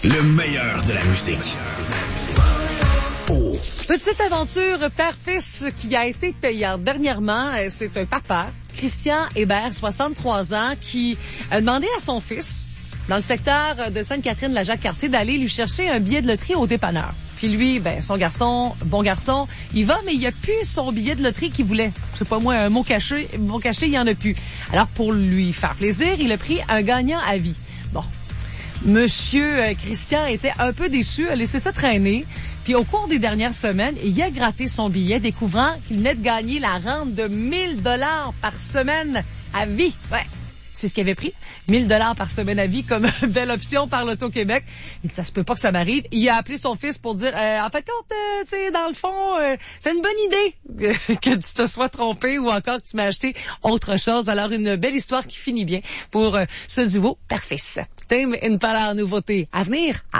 Le meilleur de la musique. Oh. Petite aventure père-fils qui a été payante. Dernièrement, c'est un papa, Christian Hébert, 63 ans, qui a demandé à son fils, dans le secteur de Sainte-Catherine-la-Jacques-Cartier, d'aller lui chercher un billet de loterie au dépanneur. Puis lui, son garçon, bon garçon, il va, mais il n'y a plus son billet de loterie qu'il voulait. Je sais pas moi, un mot caché, il n'y en a plus. Alors, pour lui faire plaisir, il a pris un gagnant à vie. Bon. Monsieur Christian était un peu déçu, a laissé ça traîner. Puis au cours des dernières semaines, il a gratté son billet, découvrant qu'il venait de gagner la rente de 1000 $ par semaine à vie. Ouais. C'est ce qu'il avait pris, 1000 $ par semaine à vie comme belle option par l'Auto-Québec. Il dit, ça se peut pas que ça m'arrive. Il a appelé son fils pour dire, en fait, tu sais, dans le fond, c'est une bonne idée que tu te sois trompé ou encore que tu m'as acheté autre chose. Alors, une belle histoire qui finit bien pour ce duo père-fils. Thème, une parole nouveauté à venir.